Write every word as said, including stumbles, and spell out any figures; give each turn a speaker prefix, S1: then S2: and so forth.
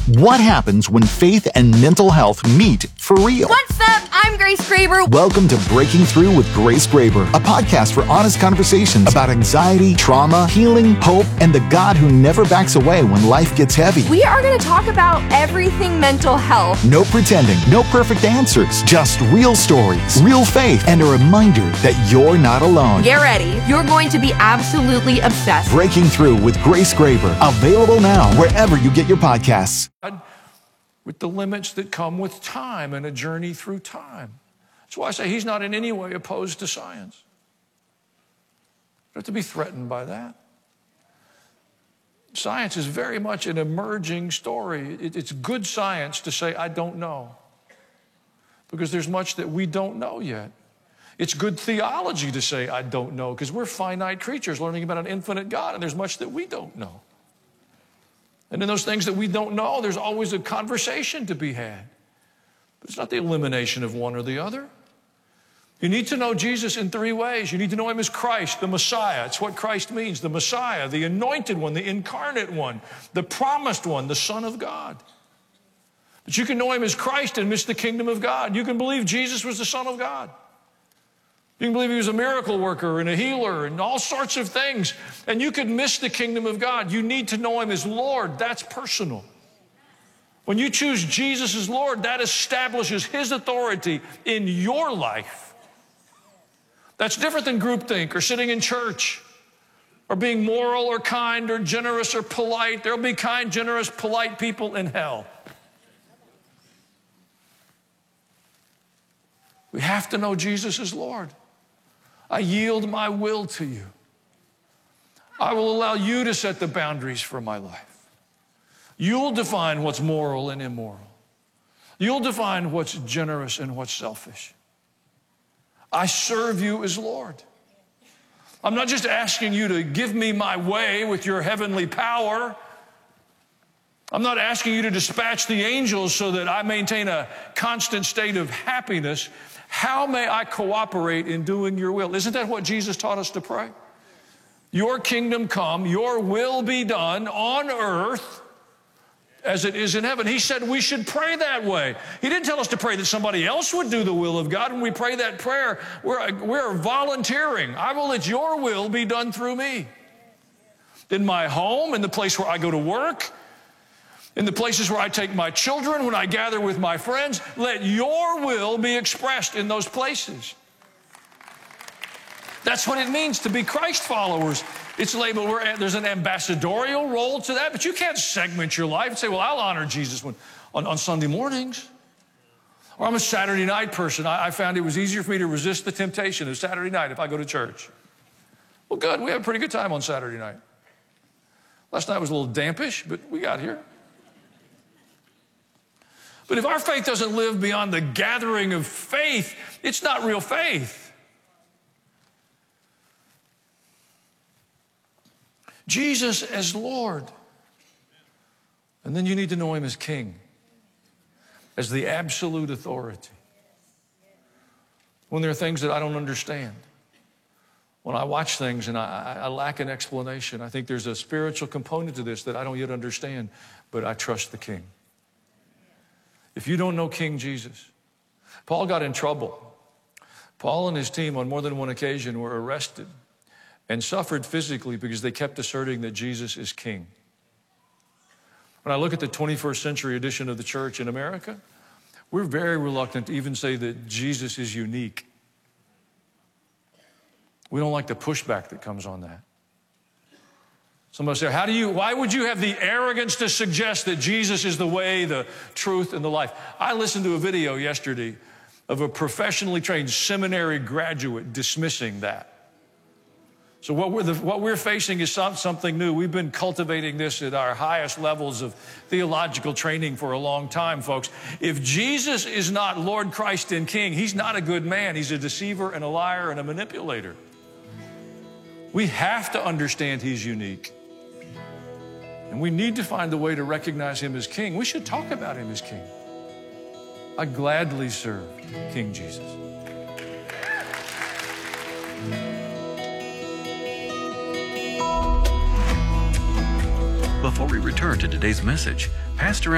S1: What happens when faith and mental health meet for real?
S2: What's up? I'm Grace Graber.
S1: Welcome to Breaking Through with Grace Graber, a podcast for honest conversations about anxiety, trauma, healing, hope, and the God who never backs away when life gets heavy.
S2: We are going to talk about everything mental health.
S1: No pretending, no perfect answers, just real stories, real faith, and a reminder that you're not alone.
S2: Get ready. You're going to be absolutely obsessed.
S1: Breaking Through with Grace Graber, available now wherever you get your podcasts.
S3: With the limits that come with time and a journey through time. That's why I say he's not in any way opposed to science. You don't have to be threatened by that. Science is very much an emerging story. It's good science to say, I don't know, because there's much that we don't know yet. It's good theology to say, I don't know, because we're finite creatures learning about an infinite God, and there's much that we don't know. And in those things that we don't know, there's always a conversation to be had. But it's not the elimination of one or the other. You need to know Jesus in three ways. You need to know him as Christ, the Messiah. It's what Christ means, the Messiah, the anointed one, the incarnate one, the promised one, the Son of God. But you can know him as Christ and miss the kingdom of God. You can believe Jesus was the Son of God. You can believe he was a miracle worker and a healer and all sorts of things, and you could miss the kingdom of God. You need to know him as Lord. That's personal. When you choose Jesus as Lord, that establishes his authority in your life. That's different than groupthink or sitting in church or being moral or kind or generous or polite. There'll be kind, generous, polite people in hell. We have to know Jesus as Lord. I yield my will to you. I will allow you to set the boundaries for my life. You'll define what's moral and immoral. You'll define what's generous and what's selfish. I serve you as Lord. I'm not just asking you to give me my way with your heavenly power. I'm not asking you to dispatch the angels so that I maintain a constant state of happiness. How may I cooperate in doing your will? Isn't that what Jesus taught us to pray? Your kingdom come, your will be done on earth as it is in heaven. He said we should pray that way. He didn't tell us to pray that somebody else would do the will of God. When we pray that prayer, we're, we're volunteering. I will let your will be done through me. In my home, in the place where I go to work, in the places where I take my children, when I gather with my friends, let your will be expressed in those places. That's what it means to be Christ followers. It's labeled, where there's an ambassadorial role to that, but you can't segment your life and say, well, I'll honor Jesus when, on, on Sunday mornings. Or I'm a Saturday night person. I, I found it was easier for me to resist the temptation of Saturday night if I go to church. Well, good, we had a pretty good time on Saturday night. Last night was a little dampish, but we got here. But if our faith doesn't live beyond the gathering of faith, it's not real faith. Jesus as Lord. And then you need to know him as King, as the absolute authority. When there are things that I don't understand, when I watch things and I, I lack an explanation, I think there's a spiritual component to this that I don't yet understand, but I trust the King. If you don't know King Jesus, Paul got in trouble. Paul and his team on more than one occasion were arrested and suffered physically because they kept asserting that Jesus is king. When I look at the twenty-first century edition of the church in America, we're very reluctant to even say that Jesus is unique. We don't like the pushback that comes on that. Somebody say, how do you, why would you have the arrogance to suggest that Jesus is the way, the truth, and the life? I listened to a video yesterday of a professionally trained seminary graduate dismissing that. So what we're, the, what we're facing is some, something new. We've been cultivating this at our highest levels of theological training for a long time, folks. If Jesus is not Lord, Christ, and King, he's not a good man. He's a deceiver and a liar and a manipulator. We have to understand he's unique. And we need to find a way to recognize him as King. We should talk about him as King. I gladly serve King Jesus.
S4: Before we return to today's message, Pastor